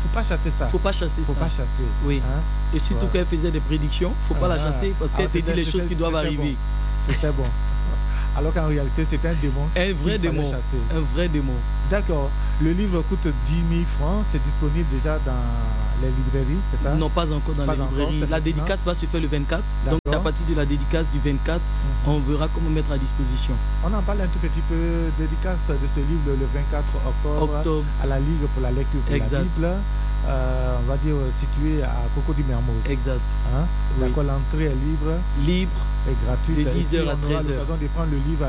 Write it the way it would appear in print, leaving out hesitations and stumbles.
pas chasser ça. Faut pas chasser Faut ça. pas chasser. Oui. Hein? Et surtout Ouais. quand elle faisait des prédictions, faut pas la chasser parce qu'elle te dit les choses qui doivent arriver. Bon. C'était bon. Alors qu'en réalité, c'était un démon. Un vrai qu'il fallait démon. chasser. Un vrai démon. D'accord. Le livre coûte 10 000 francs. C'est disponible déjà dans les librairies, c'est ça? Non, pas encore dans Pas les encore, librairies. c'est La maintenant. dédicace va se faire le 24. Donc c'est à partir de la dédicace du 24, on verra comment mettre à disposition. On en parle un tout petit peu. Dédicace de ce livre le 24 octobre. À la Ligue pour la lecture de la Bible. On va dire situé à Cocody Mermoz. Exact. Hein? Oui. D'accord, l'entrée est libre. Libre. Et gratuite. De 10h à 13h. On aura l'occasion de prendre le livre